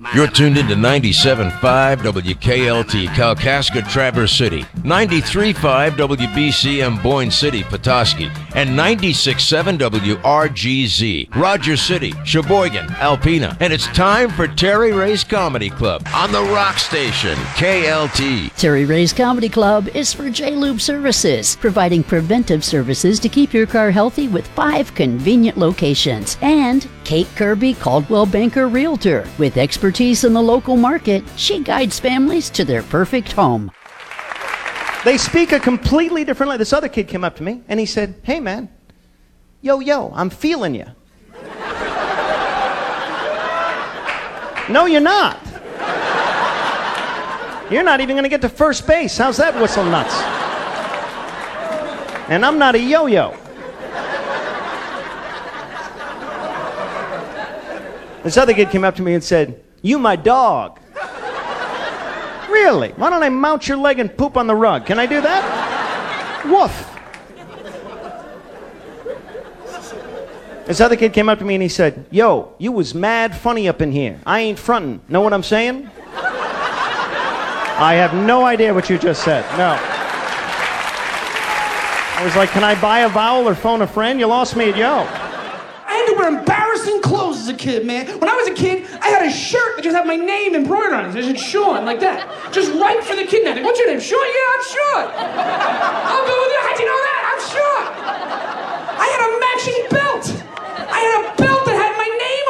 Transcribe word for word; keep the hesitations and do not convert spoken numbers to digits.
You're tuned into ninety-seven point five W K L T, Kalkaska, Traverse City, ninety-three point five W B C M, Boyne City, Petoskey, and ninety-six point seven W R G Z, Rogers City, Sheboygan, Alpena. And it's time for Terry Ray's Comedy Club on the Rock Station, K L T. Terry Ray's Comedy Club is for J-Lube Services, providing preventive services to keep your car healthy with five convenient locations. And Kate Kirby, Caldwell Banker Realtor, with expertise in the local market, she guides families to their perfect home. They speak a completely different language. This other kid came up to me and he said, "Hey man, yo, yo, I'm feeling you." No, you're not. You're not even going to get to first base. How's that whistle nuts? And I'm not a yo-yo. This other kid came up to me and said, "You my dog." Really? Why don't I mount your leg and poop on the rug? Can I do that? Woof. This other kid came up to me and he said, "Yo, you was mad funny up in here. I ain't frontin'. Know what I'm saying?" I have no idea what you just said. No. I was like, "Can I buy a vowel or phone a friend?" You lost me at yo. I had to wear embarrassing clothes as a kid, man. When I was a kid, I had a shirt that just had my name embroidered on it. It said Sean, like that. Just right for the kidnapping. What's your name? Sean? Yeah, I'm Sean. I'll go with you. How'd you know that?